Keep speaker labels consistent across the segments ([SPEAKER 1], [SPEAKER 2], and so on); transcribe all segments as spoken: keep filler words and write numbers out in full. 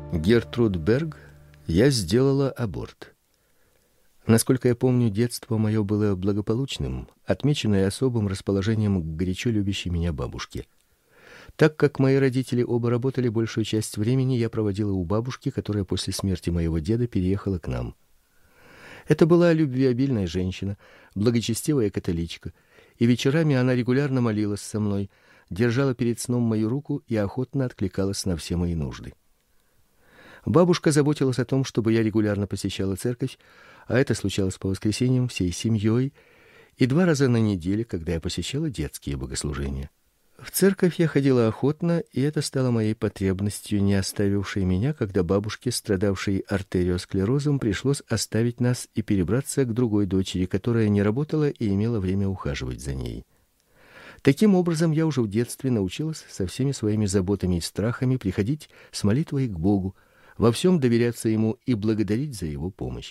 [SPEAKER 1] Гертруд Берг, я сделала аборт. Насколько я помню, детство мое было благополучным, отмеченное особым расположением к горячо любящей меня бабушке. Так как мои родители оба работали, большую часть времени я проводила у бабушки, которая после смерти моего деда переехала к нам. Это была любвеобильная женщина, благочестивая католичка, и вечерами она регулярно молилась со мной, держала перед сном мою руку и охотно откликалась на все мои нужды. Бабушка заботилась о том, чтобы я регулярно посещала церковь, а это случалось по воскресеньям всей семьей, и два раза на неделю, когда я посещала детские богослужения. В церковь я ходила охотно, и это стало моей потребностью, не оставившей меня, когда бабушке, страдавшей артериосклерозом, пришлось оставить нас и перебраться к другой дочери, которая не работала и имела время ухаживать за ней. Таким образом, я уже в детстве научилась со всеми своими заботами и страхами приходить с молитвой к Богу, во всем доверяться ему и благодарить за его помощь.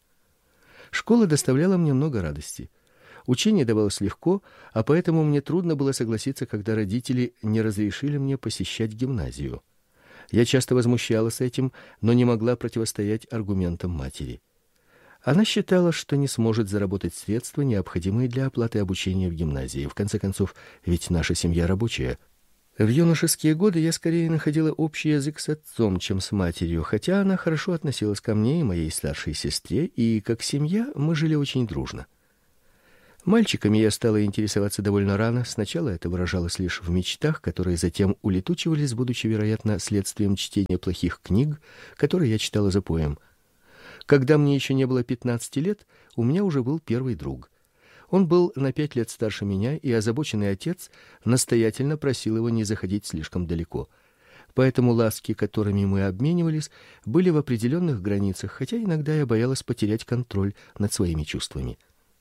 [SPEAKER 1] Школа доставляла мне много радости. Учение давалось легко, а поэтому мне трудно было согласиться, когда родители не разрешили мне посещать гимназию. Я часто возмущалась этим, но не могла противостоять аргументам матери. Она считала, что не сможет заработать средства, необходимые для оплаты обучения в гимназии. В конце концов, ведь наша семья рабочая. В юношеские годы я скорее находила общий язык с отцом, чем с матерью, хотя она хорошо относилась ко мне и моей старшей сестре, и как семья мы жили очень дружно. Мальчиками я стала интересоваться довольно рано. Сначала это выражалось лишь в мечтах, которые затем улетучивались, будучи, вероятно, следствием чтения плохих книг, которые я читала запоем. Когда мне еще не было пятнадцати лет, у меня уже был первый друг. Он был на пять лет старше меня, и озабоченный отец настоятельно просил его не заходить слишком далеко. Поэтому ласки, которыми мы обменивались, были в определенных границах, хотя иногда я боялась потерять контроль над своими чувствами.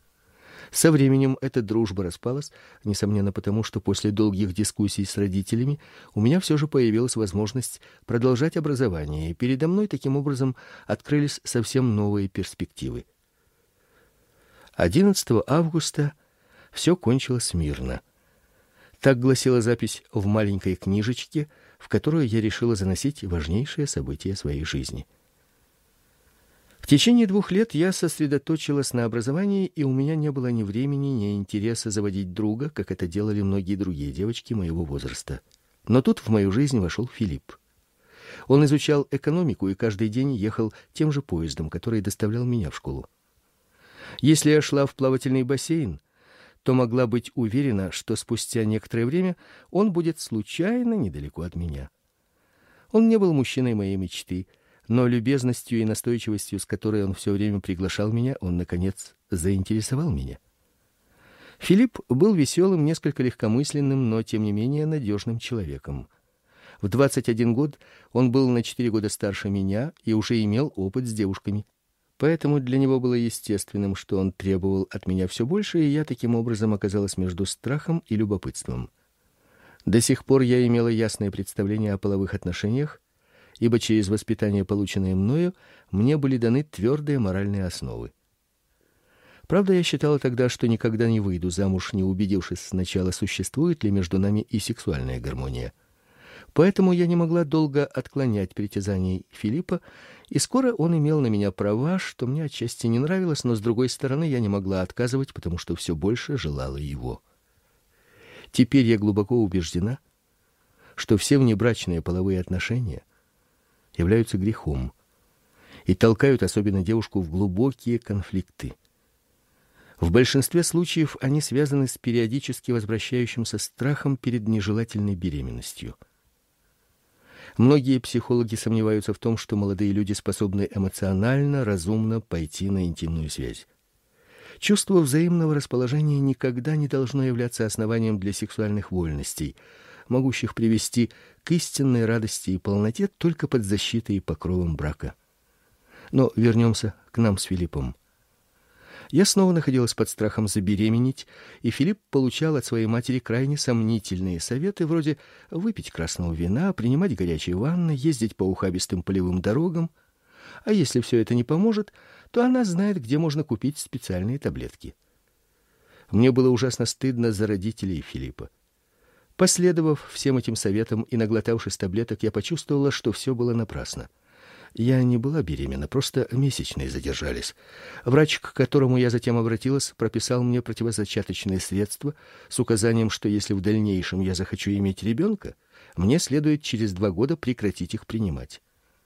[SPEAKER 1] Со временем эта дружба распалась, несомненно потому, что после долгих дискуссий с родителями у меня все же появилась возможность продолжать образование, и передо мной таким образом открылись совсем новые перспективы. одиннадцатого августа все кончилось мирно. Так гласила запись в маленькой книжечке, в которую я решила заносить важнейшие события своей жизни. В течение двух лет я сосредоточилась на образовании, и у меня не было ни времени, ни интереса заводить друга, как это делали многие другие девочки моего возраста. Но тут в мою жизнь вошел Филипп. Он изучал экономику и каждый день ехал тем же поездом, который доставлял меня в школу. Если я шла в плавательный бассейн, то могла быть уверена, что спустя некоторое время он будет случайно недалеко от меня. Он не был мужчиной моей мечты, но любезностью и настойчивостью, с которой он все время приглашал меня, он, наконец, заинтересовал меня. Филипп был веселым, несколько легкомысленным, но, тем не менее, надежным человеком. В двадцать один год он был на четыре года старше меня и уже имел опыт с девушками. Поэтому для него было естественным, что он требовал от меня все больше, и я таким образом оказалась между страхом и любопытством. До сих пор я имела ясное представление о половых отношениях, ибо через воспитание, полученное мною, мне были даны твердые моральные основы. Правда, я считала тогда, что никогда не выйду замуж, не убедившись сначала, существует ли между нами и сексуальная гармония. Поэтому я не могла долго отклонять притязаний Филиппа, и скоро он имел на меня права, что мне отчасти не нравилось, но с другой стороны я не могла отказывать, потому что все больше желала его. Теперь я глубоко убеждена, что все внебрачные половые отношения являются грехом и толкают особенно девушку в глубокие конфликты. В большинстве случаев они связаны с периодически возвращающимся страхом перед нежелательной беременностью. Многие психологи сомневаются в том, что молодые люди способны эмоционально, разумно пойти на интимную связь. Чувство взаимного расположения никогда не должно являться основанием для сексуальных вольностей, могущих привести к истинной радости и полноте только под защитой и покровом брака. Но вернемся к нам с Филиппом. Я снова находилась под страхом забеременеть, и Филипп получал от своей матери крайне сомнительные советы, вроде выпить красного вина, принимать горячие ванны, ездить по ухабистым полевым дорогам. А если все это не поможет, то она знает, где можно купить специальные таблетки. Мне было ужасно стыдно за родителей Филиппа. Последовав всем этим советам и наглотавшись таблеток, я почувствовала, что все было напрасно. Я не была беременна, просто месячные задержались. Врач, к которому я затем обратилась, прописал мне противозачаточные средства с указанием, что если в дальнейшем я захочу иметь ребенка, мне следует через два года прекратить их принимать.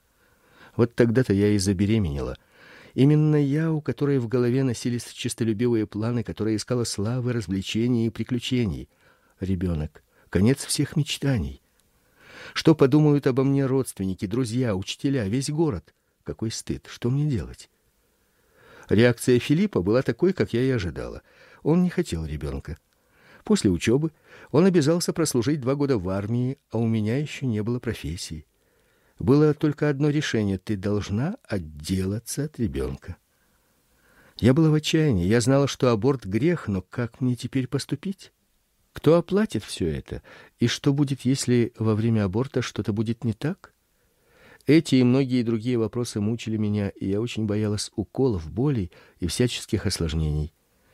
[SPEAKER 1] Вот тогда-то я и забеременела. Именно я, у которой в голове носились честолюбивые планы, которая искала славы, развлечений и приключений. Ребенок — конец всех мечтаний. Что подумают обо мне родственники, друзья, учителя, весь город? Какой стыд! Что мне делать? Реакция Филиппа была такой, как я и ожидала. Он не хотел ребенка. После учебы он обязался прослужить два года в армии, а у меня еще не было профессии. Было только одно решение: ты должна отделаться от ребенка. Я была в отчаянии. Я знала, что аборт грех, но как мне теперь поступить? Кто оплатит все это? И что будет, если во время аборта что-то будет не так? Эти и многие другие вопросы мучили меня, и я очень боялась уколов, болей и всяческих осложнений.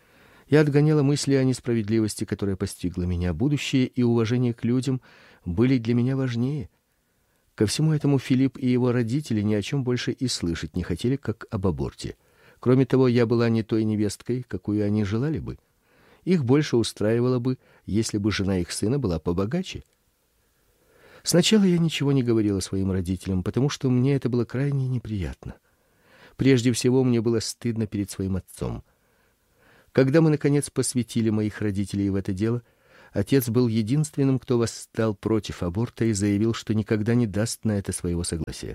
[SPEAKER 1] Я отгоняла мысли о несправедливости, которая постигла меня. Будущее и уважение к людям были для меня важнее. Ко всему этому Филипп и его родители ни о чем больше и слышать не хотели, как об аборте. Кроме того, я была не той невесткой, какую они желали бы. Их больше устраивало бы, если бы жена их сына была побогаче. Сначала я ничего не говорила своим родителям, потому что мне это было крайне неприятно. Прежде всего, мне было стыдно перед своим отцом. Когда мы, наконец, посвятили моих родителей в это дело, отец был единственным, кто восстал против аборта и заявил, что никогда не даст на это своего согласия.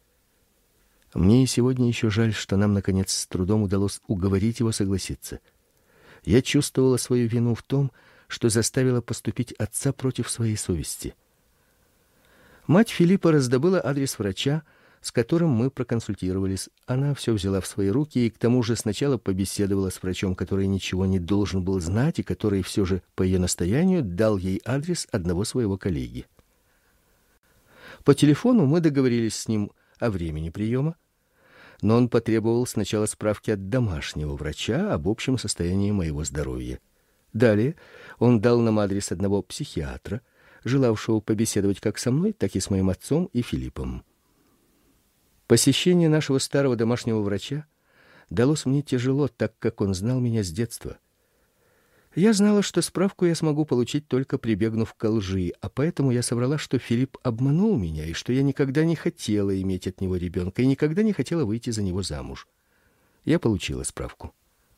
[SPEAKER 1] Мне и сегодня еще жаль, что нам, наконец, с трудом удалось уговорить его согласиться. Я чувствовала свою вину в том, что заставила поступить отца против своей совести. Мать Филиппа раздобыла адрес врача, с которым мы проконсультировались. Она все взяла в свои руки и к тому же сначала побеседовала с врачом, который ничего не должен был знать и который все же по ее настоянию дал ей адрес одного своего коллеги. По телефону мы договорились с ним о времени приема, но он потребовал сначала справки от домашнего врача об общем состоянии моего здоровья. Далее он дал нам адрес одного психиатра, желавшего побеседовать как со мной, так и с моим отцом и Филиппом. Посещение нашего старого домашнего врача далось мне тяжело, так как он знал меня с детства. Я знала, что справку я смогу получить, только прибегнув к лжи, а поэтому я соврала, что Филипп обманул меня и что я никогда не хотела иметь от него ребенка и никогда не хотела выйти за него замуж. Я получила справку.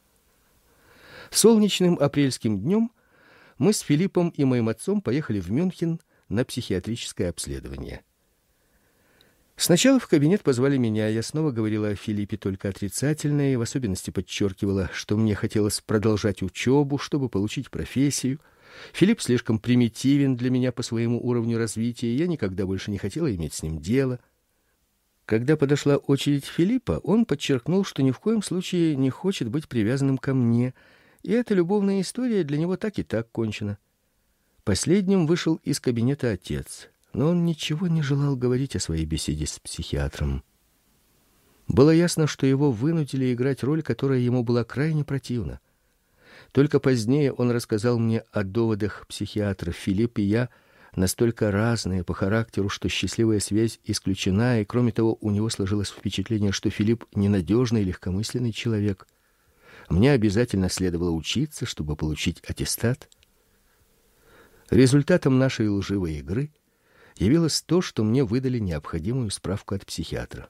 [SPEAKER 1] Солнечным апрельским днем мы с Филиппом и моим отцом поехали в Мюнхен на психиатрическое обследование. Сначала в кабинет позвали меня. Я снова говорила о Филиппе только отрицательно и в особенности подчеркивала, что мне хотелось продолжать учебу, чтобы получить профессию. Филипп слишком примитивен для меня по своему уровню развития, и я никогда больше не хотела иметь с ним дело. Когда подошла очередь Филиппа, он подчеркнул, что ни в коем случае не хочет быть привязанным ко мне, и эта любовная история для него так и так кончена. Последним вышел из кабинета отец. Но он ничего не желал говорить о своей беседе с психиатром. Было ясно, что его вынудили играть роль, которая ему была крайне противна. Только позднее он рассказал мне о доводах психиатра. Филипп и я настолько разные по характеру, что счастливая связь исключена, и кроме того, у него сложилось впечатление, что Филипп ненадежный и легкомысленный человек. Мне обязательно следовало учиться, чтобы получить аттестат. Результатом нашей лживой игры явилось то, что мне выдали необходимую справку от психиатра.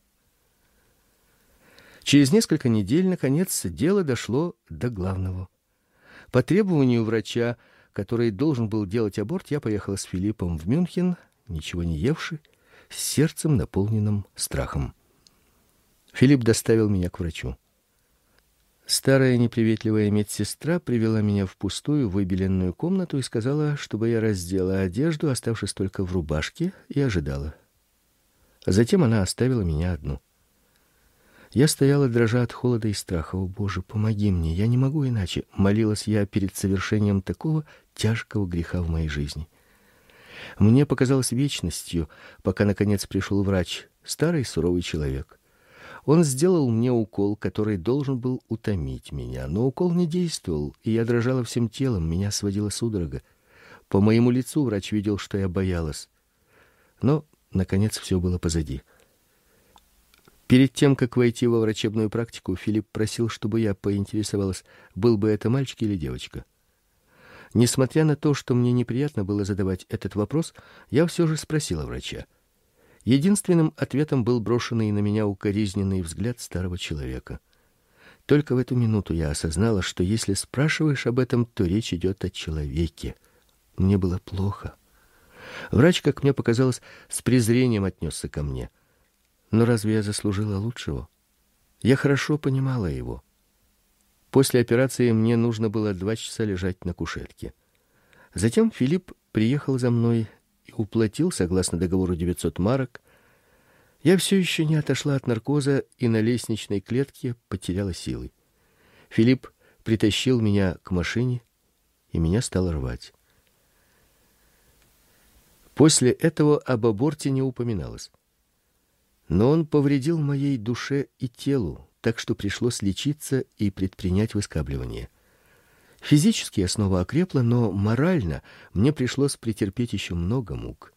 [SPEAKER 1] Через несколько недель, наконец, дело дошло до главного. По требованию врача, который должен был делать аборт, я поехала с Филиппом в Мюнхен, ничего не евши, с сердцем, наполненным страхом. Филипп доставил меня к врачу. Старая неприветливая медсестра привела меня в пустую выбеленную комнату и сказала, чтобы я раздела одежду, оставшись только в рубашке, и ожидала. Затем она оставила меня одну. Я стояла, дрожа от холода и страха. «О, Боже, помоги мне, я не могу иначе», — молилась я перед совершением такого тяжкого греха в моей жизни. Мне показалось вечностью, пока наконец пришел врач, старый суровый человек. Он сделал мне укол, который должен был утомить меня, но укол не действовал, и я дрожала всем телом, меня сводила судорога. По моему лицу врач видел, что я боялась. Но наконец все было позади. Перед тем, как войти во врачебную практику, Филипп просил, чтобы я поинтересовалась, был бы это мальчик или девочка. Несмотря на то, что мне неприятно было задавать этот вопрос, я все же спросила врача. Единственным ответом был брошенный на меня укоризненный взгляд старого человека. Только в эту минуту я осознала, что если спрашиваешь об этом, то речь идет о человеке. Мне было плохо. Врач, как мне показалось, с презрением отнесся ко мне. Но разве я заслужила лучшего? Я хорошо понимала его. После операции мне нужно было два часа лежать на кушетке. Затем Филипп приехал за мной и уплатил, согласно договору, девятьсот марок. Я все еще не отошла от наркоза и на лестничной клетке потеряла силы. Филипп притащил меня к машине, и меня стало рвать. После этого об аборте не упоминалось. Но он повредил моей душе и телу, так что пришлось лечиться и предпринять выскабливание. Физически я снова окрепла, но морально мне пришлось претерпеть еще много мук.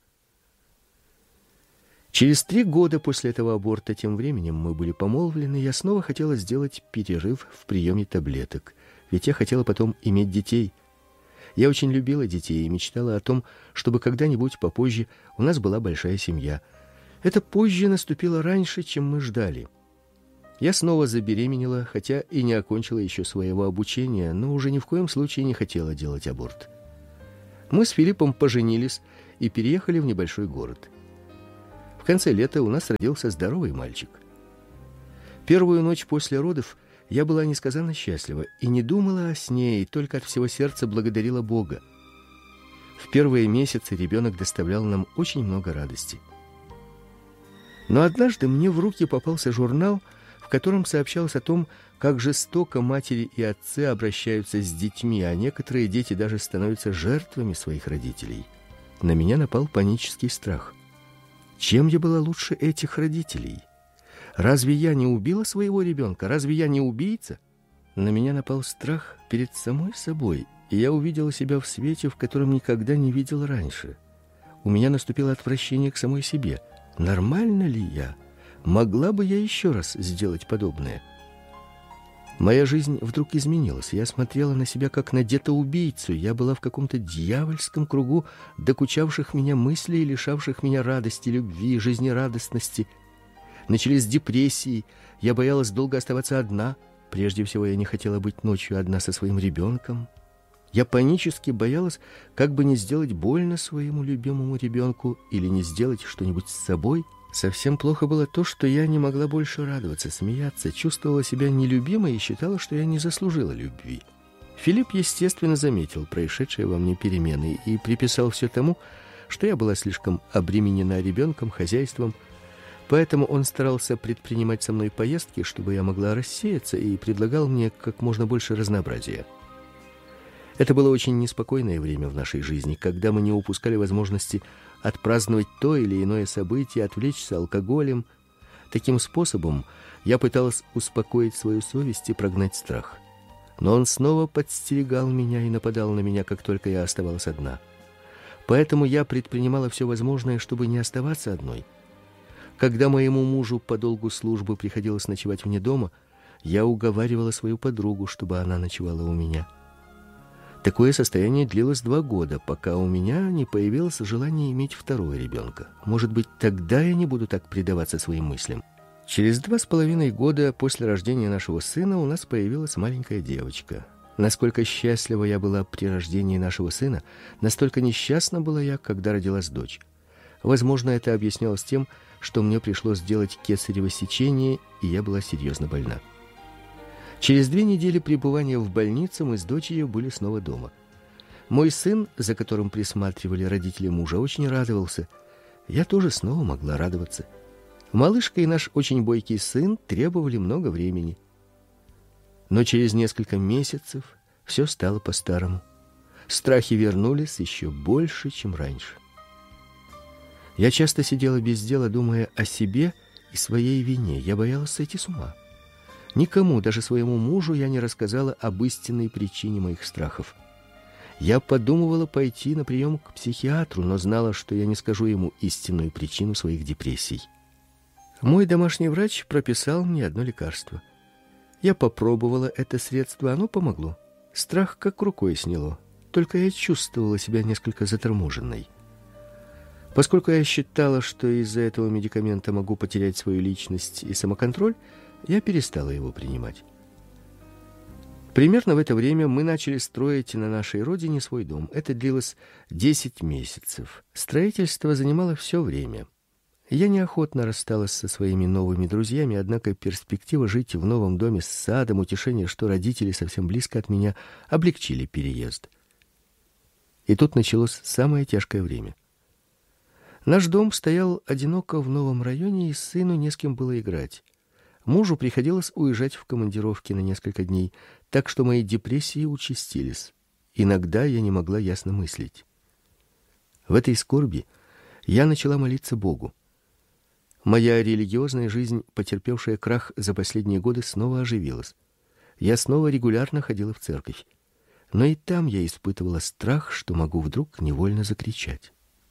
[SPEAKER 1] Через три года после этого аборта, тем временем мы были помолвлены, я снова хотела сделать перерыв в приеме таблеток, ведь я хотела потом иметь детей. Я очень любила детей и мечтала о том, чтобы когда-нибудь попозже у нас была большая семья. Это позже наступило раньше, чем мы ждали. Я снова забеременела, хотя и не окончила еще своего обучения, но уже ни в коем случае не хотела делать аборт. Мы с Филиппом поженились и переехали в небольшой город. В конце лета у нас родился здоровый мальчик. Первую ночь после родов я была несказанно счастлива и не думала о сне, и только от всего сердца благодарила Бога. В первые месяцы ребенок доставлял нам очень много радости. Но однажды мне в руки попался журнал, в котором сообщалось о том, как жестоко матери и отцы обращаются с детьми, а некоторые дети даже становятся жертвами своих родителей. На меня напал панический страх. Чем я была лучше этих родителей? Разве я не убила своего ребенка? Разве я не убийца? На меня напал страх перед самой собой, и я увидела себя в свете, в котором никогда не видела раньше. У меня наступило отвращение к самой себе. Нормально ли я? Могла бы я еще раз сделать подобное? Моя жизнь вдруг изменилась. Я смотрела на себя как на детоубийцу. Я была в каком-то дьявольском кругу докучавших меня мыслей, лишавших меня радости, любви, жизнерадостности. Начались депрессии. Я боялась долго оставаться одна. Прежде всего, я не хотела быть ночью одна со своим ребенком. Я панически боялась, как бы не сделать больно своему любимому ребенку или не сделать что-нибудь с собой. Совсем плохо было то, что я не могла больше радоваться, смеяться, чувствовала себя нелюбимой и считала, что я не заслужила любви. Филипп, естественно, заметил происшедшие во мне перемены и приписал все тому, что я была слишком обременена ребенком, хозяйством. Поэтому он старался предпринимать со мной поездки, чтобы я могла рассеяться, и предлагал мне как можно больше разнообразия. Это было очень неспокойное время в нашей жизни, когда мы не упускали возможности отпраздновать то или иное событие, отвлечься алкоголем. Таким способом я пыталась успокоить свою совесть и прогнать страх. Но он снова подстерегал меня и нападал на меня, как только я оставалась одна. Поэтому я предпринимала все возможное, чтобы не оставаться одной. Когда моему мужу по долгу службы приходилось ночевать вне дома, я уговаривала свою подругу, чтобы она ночевала у меня. Такое состояние длилось два года, пока у меня не появилось желание иметь второго ребенка. Может быть, тогда я не буду так предаваться своим мыслям. Через два с половиной года после рождения нашего сына у нас появилась маленькая девочка. Насколько счастлива я была при рождении нашего сына, настолько несчастна была я, когда родилась дочь. Возможно, это объяснялось тем, что мне пришлось сделать кесарево сечение, и я была серьезно больна. Через две недели пребывания в больнице мы с дочерью были снова дома. Мой сын, за которым присматривали родители мужа, очень радовался. Я тоже снова могла радоваться. Малышка и наш очень бойкий сын требовали много времени. Но через несколько месяцев все стало по-старому. Страхи вернулись еще больше, чем раньше. Я часто сидела без дела, думая о себе и своей вине. Я боялась сойти с ума. Никому, даже своему мужу, я не рассказала об истинной причине моих страхов. Я подумывала пойти на прием к психиатру, но знала, что я не скажу ему истинную причину своих депрессий. Мой домашний врач прописал мне одно лекарство. Я попробовала это средство, оно помогло. Страх как рукой сняло. Только я чувствовала себя несколько заторможенной. Поскольку я считала, что из-за этого медикамента могу потерять свою личность и самоконтроль, я перестала его принимать. Примерно в это время мы начали строить на нашей родине свой дом. Это длилось десять месяцев. Строительство занимало все время. Я неохотно рассталась со своими новыми друзьями, однако перспектива жить в новом доме с садом, утешение, что родители совсем близко от меня, облегчили переезд. И тут началось самое тяжкое время. Наш дом стоял одиноко в новом районе, и сыну не с кем было играть. Мужу приходилось уезжать в командировки на несколько дней, так что мои депрессии участились. Иногда я не могла ясно мыслить. В этой скорби я начала молиться Богу. Моя религиозная жизнь, потерпевшая крах за последние годы, снова оживилась. Я снова регулярно ходила в церковь. Но и там я испытывала страх, что могу вдруг невольно закричать.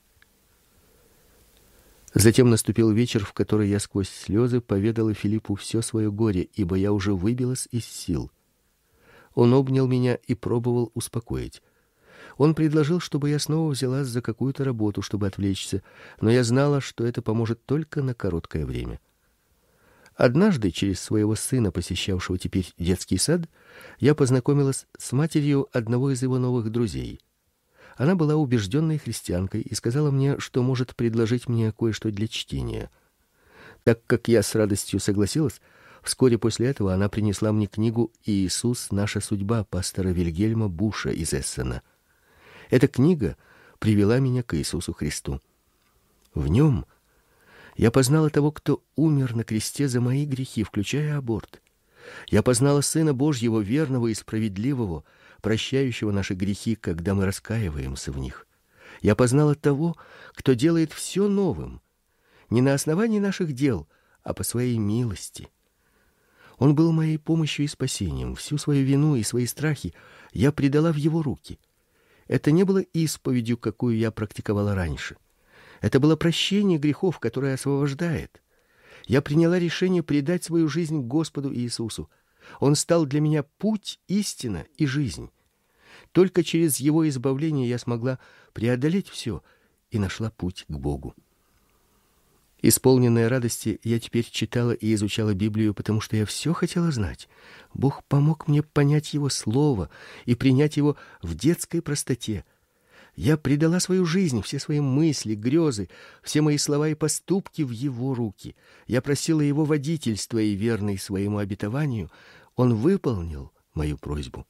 [SPEAKER 1] Затем наступил вечер, в который я сквозь слезы поведала Филиппу все свое горе, ибо я уже выбилась из сил. Он обнял меня и пробовал успокоить. Он предложил, чтобы я снова взялась за какую-то работу, чтобы отвлечься, но я знала, что это поможет только на короткое время. Однажды, через своего сына, посещавшего теперь детский сад, я познакомилась с матерью одного из его новых друзей. Она была убежденной христианкой и сказала мне, что может предложить мне кое-что для чтения. Так как я с радостью согласилась, вскоре после этого она принесла мне книгу «Иисус. Наша судьба» пастора Вильгельма Буша из Эссена. Эта книга привела меня к Иисусу Христу. В нем я познала того, кто умер на кресте за мои грехи, включая аборт. Я познала Сына Божьего, верного и справедливого, прощающего наши грехи, когда мы раскаиваемся в них. Я познала того, кто делает все новым, не на основании наших дел, а по своей милости. Он был моей помощью и спасением. Всю свою вину и свои страхи я предала в его руки. Это не было исповедью, какую я практиковала раньше. Это было прощение грехов, которое освобождает. Я приняла решение предать свою жизнь Господу Иисусу. Он стал для меня путь, истина и жизнь. Только через его избавление я смогла преодолеть все и нашла путь к Богу. Исполненная радости, я теперь читала и изучала Библию, потому что я все хотела знать. Бог помог мне понять его слово и принять его в детской простоте. Я предала свою жизнь, все свои мысли, грезы, все мои слова и поступки в его руки. Я просила его водительства, и верный своему обетованию, он выполнил мою просьбу.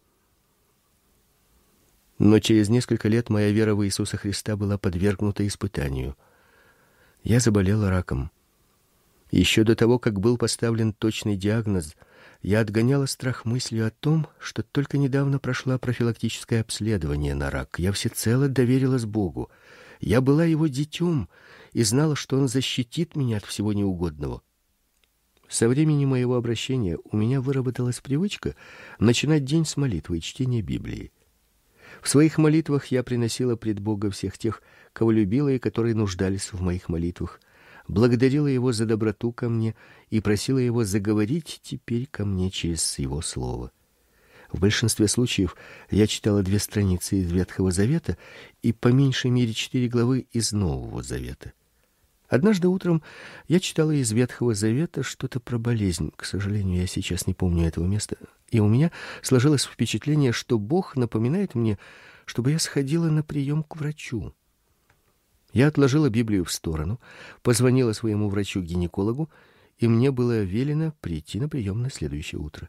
[SPEAKER 1] Но через несколько лет моя вера в Иисуса Христа была подвергнута испытанию. Я заболела раком. Еще до того, как был поставлен точный диагноз, я отгоняла страх мыслью о том, что только недавно прошла профилактическое обследование на рак. Я всецело доверилась Богу. Я была его дитем и знала, что он защитит меня от всего неугодного. Со времени моего обращения у меня выработалась привычка начинать день с молитвы и чтения Библии. В своих молитвах я приносила пред Бога всех тех, кого любила и которые нуждались в моих молитвах, благодарила его за доброту ко мне и просила его заговорить теперь ко мне через его слово. В большинстве случаев я читала две страницы из Ветхого Завета и по меньшей мере четыре главы из Нового Завета. Однажды утром я читала из Ветхого Завета что-то про болезнь. К сожалению, я сейчас не помню этого места. И у меня сложилось впечатление, что Бог напоминает мне, чтобы я сходила на прием к врачу. Я отложила Библию в сторону, позвонила своему врачу-гинекологу, и мне было велено прийти на прием на следующее утро.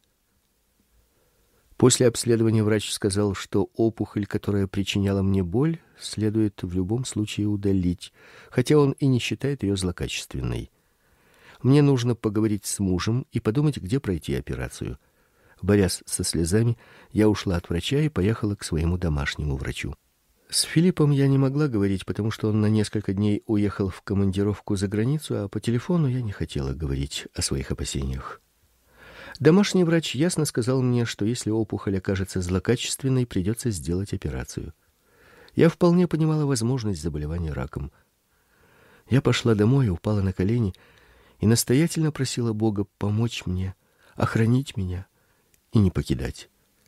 [SPEAKER 1] После обследования врач сказал, что опухоль, которая причиняла мне боль, следует в любом случае удалить, хотя он и не считает ее злокачественной. Мне нужно поговорить с мужем и подумать, где пройти операцию. Борясь со слезами, я ушла от врача и поехала к своему домашнему врачу. С Филиппом я не могла говорить, потому что он на несколько дней уехал в командировку за границу, а по телефону я не хотела говорить о своих опасениях. Домашний врач ясно сказал мне, что если опухоль окажется злокачественной, придется сделать операцию. Я вполне понимала возможность заболевания раком. Я пошла домой, упала на колени и настоятельно просила Бога помочь мне, охранить меня и не покидать.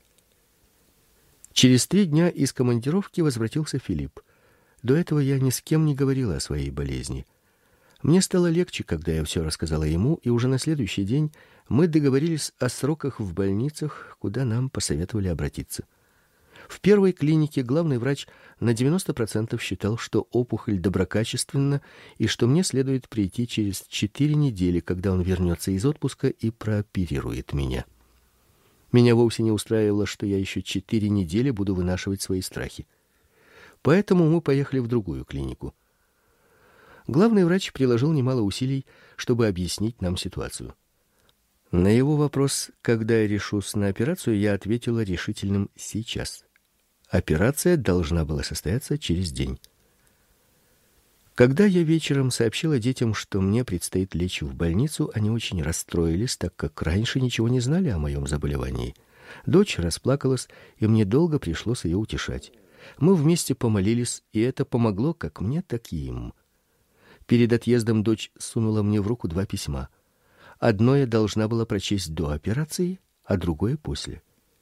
[SPEAKER 1] Через три дня из командировки возвратился Филипп. До этого я ни с кем не говорила о своей болезни. Мне стало легче, когда я все рассказала ему, и уже на следующий день мы договорились о сроках в больницах, куда нам посоветовали обратиться. В первой клинике главный врач на девяносто процентов считал, что опухоль доброкачественна и что мне следует прийти через четыре недели, когда он вернется из отпуска и прооперирует меня. Меня вовсе не устраивало, что я еще четыре недели буду вынашивать свои страхи. Поэтому мы поехали в другую клинику. Главный врач приложил немало усилий, чтобы объяснить нам ситуацию. На его вопрос, когда я решусь на операцию, я ответила решительным «сейчас». Операция должна была состояться через день. Когда я вечером сообщила детям, что мне предстоит лечь в больницу, они очень расстроились, так как раньше ничего не знали о моем заболевании. Дочь расплакалась, и мне долго пришлось ее утешать. Мы вместе помолились, и это помогло как мне, так и им. Перед отъездом дочь сунула мне в руку два письма. Одно я должна была прочесть до операции, а другое после.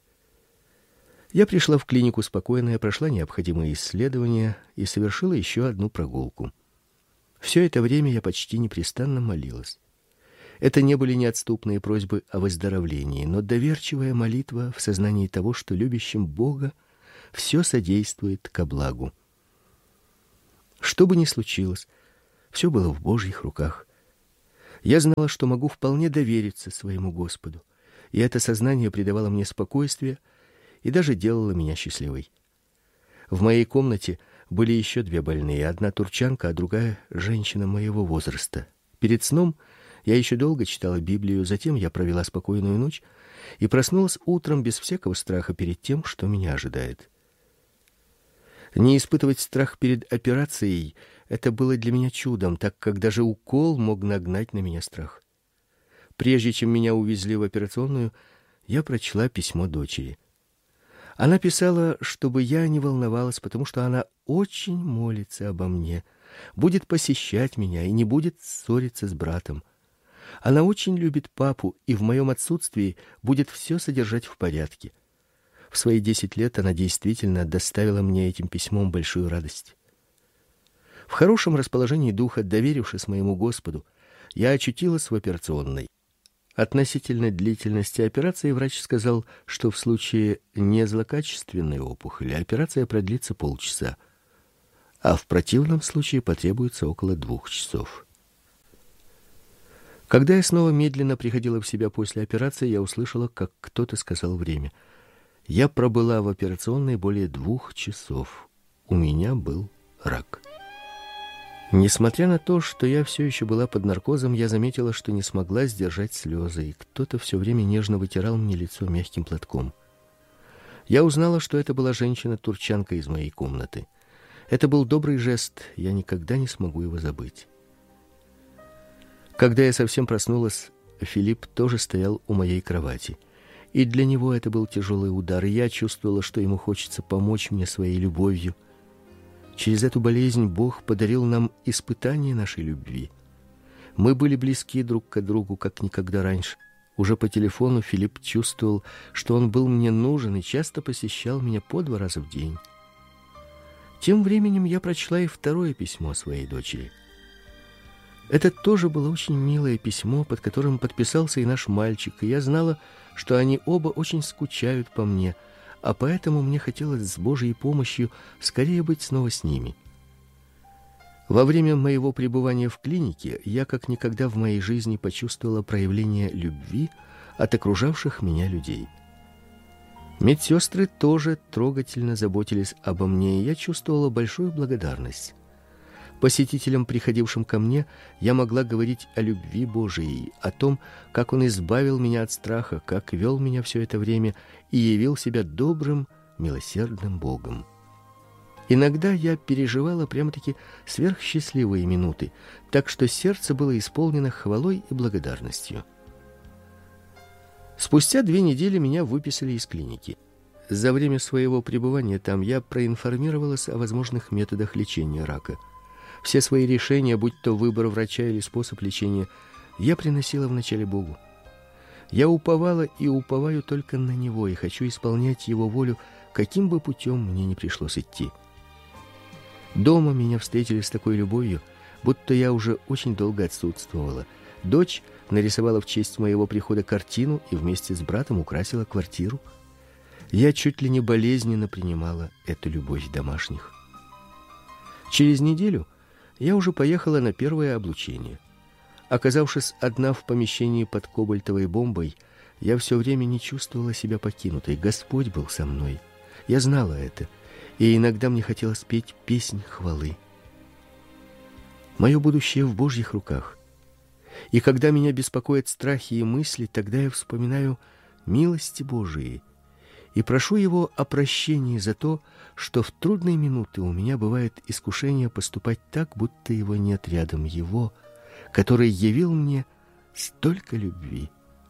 [SPEAKER 1] Я пришла в клинику спокойная, прошла необходимые исследования и совершила еще одну прогулку. Все это время я почти непрестанно молилась. Это не были неотступные просьбы о выздоровлении, но доверчивая молитва в сознании того, что любящим Бога все содействует ко благу. Что бы ни случилось, все было в Божьих руках. Я знала, что могу вполне довериться своему Господу, и это сознание придавало мне спокойствие и даже делало меня счастливой. В моей комнате были еще две больные, одна турчанка, а другая женщина моего возраста. Перед сном я еще долго читала Библию, затем я провела спокойную ночь и проснулась утром без всякого страха перед тем, что меня ожидает. Не испытывать страх перед операцией — это было для меня чудом, так как даже укол мог нагнать на меня страх. Прежде чем меня увезли в операционную, я прочла письмо дочери. Она писала, чтобы я не волновалась, потому что она очень молится обо мне, будет посещать меня и не будет ссориться с братом. Она очень любит папу и в моем отсутствии будет все содержать в порядке. В свои десять лет она действительно доставила мне этим письмом большую радость. В хорошем расположении духа, доверившись моему Господу, я очутилась в операционной. Относительно длительности операции врач сказал, что в случае незлокачественной опухоли операция продлится полчаса, а в противном случае потребуется около двух часов. Когда я снова медленно приходила в себя после операции, я услышала, как кто-то сказал время. Я пробыла в операционной более двух часов. У меня был рак. Несмотря на то, что я все еще была под наркозом, я заметила, что не смогла сдержать слезы, и кто-то все время нежно вытирал мне лицо мягким платком. Я узнала, что это была женщина-турчанка из моей комнаты. Это был добрый жест, я никогда не смогу его забыть. Когда я совсем проснулась, Филипп тоже стоял у моей кровати. И для него это был тяжелый удар, и я чувствовала, что ему хочется помочь мне своей любовью. Через эту болезнь Бог подарил нам испытание нашей любви. Мы были близки друг к другу, как никогда раньше. Уже по телефону Филипп чувствовал, что он был мне нужен и часто посещал меня по два раза в день. Тем временем я прочла и второе письмо своей дочери. Это тоже было очень милое письмо, под которым подписался и наш мальчик, и я знала, что они оба очень скучают по мне, а поэтому мне хотелось с Божьей помощью скорее быть снова с ними. Во время моего пребывания в клинике я как никогда в моей жизни почувствовала проявление любви от окружавших меня людей. Медсестры тоже трогательно заботились обо мне, и я чувствовала большую благодарность. Посетителям, приходившим ко мне, я могла говорить о любви Божией, о том, как Он избавил меня от страха, как вел меня все это время и явил себя добрым, милосердным Богом. Иногда я переживала прямо-таки сверхсчастливые минуты, так что сердце было исполнено хвалой и благодарностью. Спустя две недели меня выписали из клиники. За время своего пребывания там я проинформировалась о возможных методах лечения рака. Все свои решения, будь то выбор врача или способ лечения, я приносила вначале Богу. Я уповала и уповаю только на Него, и хочу исполнять Его волю, каким бы путем мне ни пришлось идти. Дома меня встретили с такой любовью, будто я уже очень долго отсутствовала. Дочь нарисовала в честь моего прихода картину и вместе с братом украсила квартиру. Я чуть ли не болезненно принимала эту любовь домашних. Через неделю я уже поехала на первое облучение. Оказавшись одна в помещении под кобальтовой бомбой, я все время не чувствовала себя покинутой. Господь был со мной. Я знала это, и иногда мне хотелось петь песнь хвалы. Мое будущее в Божьих руках. И когда меня беспокоят страхи и мысли, тогда я вспоминаю милости Божии и прошу Его о прощении за то, что в трудные минуты у меня бывает искушение поступать так, будто Его нет рядом, Его, который явил мне столько любви.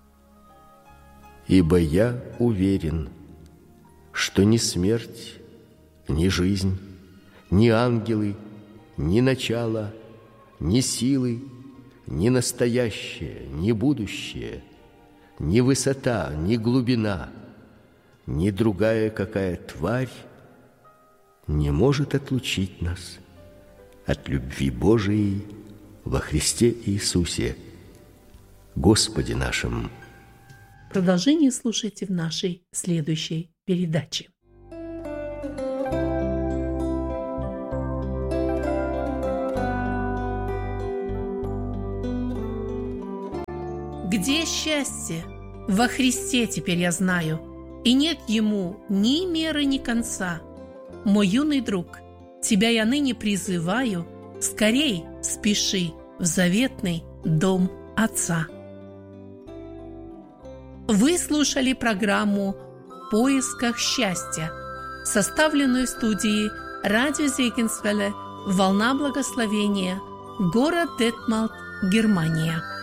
[SPEAKER 1] Ибо я уверен, что ни смерть, ни жизнь, ни ангелы, ни начало, ни силы, ни настоящее, ни будущее, ни высота, ни глубина, ни другая какая тварь не может отлучить нас от любви Божией во Христе Иисусе, Господе нашим.
[SPEAKER 2] Продолжение слушайте в нашей следующей передаче. Где счастье? Во Христе теперь я знаю, и нет ему ни меры, ни конца. Мой юный друг, тебя я ныне призываю, скорей спеши в заветный дом Отца. Вы слушали программу «В поисках счастья», составленную студией радио Зегенсвелле, «Волна благословения», город Детмалт, Германия.